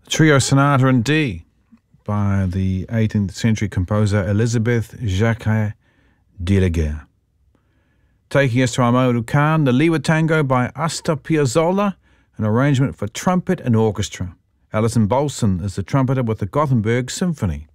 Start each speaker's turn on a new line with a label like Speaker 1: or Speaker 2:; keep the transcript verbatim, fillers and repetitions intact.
Speaker 1: Trio Sonata in D by the eighteenth century composer Elizabeth Jacquet de la Guerre. Taking us to Armando Khan, the Liwa Tango by Astor Piazzolla, an arrangement for trumpet and orchestra. Alison Bolson is the trumpeter with the Gothenburg Symphony.